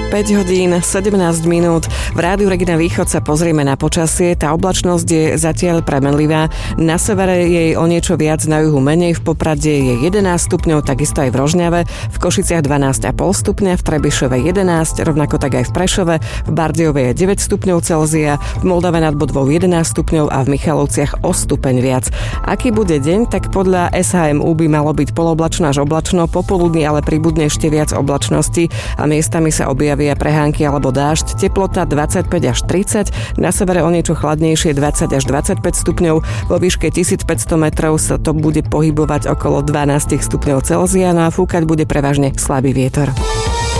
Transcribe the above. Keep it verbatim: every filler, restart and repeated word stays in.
päť hodín sedemnásť minút. V rádiu Regina Východ sa pozrieme na počasie. Tá oblačnosť je zatiaľ premenlivá. Na severe je o niečo viac, na juhu menej. V Poprade je jedenásť stupňov, takisto aj v Rožňave. V Košiciach dvanásť celá päť stupňa, v Trebišove jedenásť, rovnako tak aj v Prešove. V Bardejove je deväť stupňov Celzia, v Moldave nad Bodvou jedenásť stupňov a v Michalovciach o stupeň viac. Aký bude deň, tak podľa es há em ú by malo byť poloblačno až oblačno, popoludní ale pribudne ešte viac oblačnosti a miestami sa objavia prehánky alebo dážď. Teplota dvadsaťpäť až tridsať, na severe o niečo chladnejšie dvadsať až dvadsaťpäť stupňov, vo výške tisícpäťsto metrov sa to bude pohybovať okolo dvanásť stupňov Celzia, no a fúkať bude prevažne slabý vietor.